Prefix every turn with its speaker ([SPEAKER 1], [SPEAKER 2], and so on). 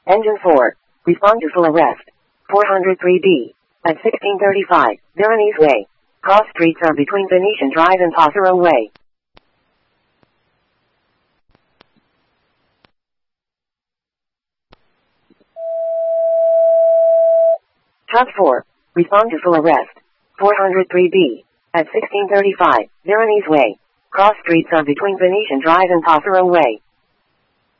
[SPEAKER 1] Engine 4. Respond to full arrest. 403B. At 1635, Veronese Way. Cross streets are between Venetian Drive and Passero Way. Task 4. Respond to full arrest. 403B. At 1635, Veronese Way. Cross streets are between Venetian Drive and Passero Way.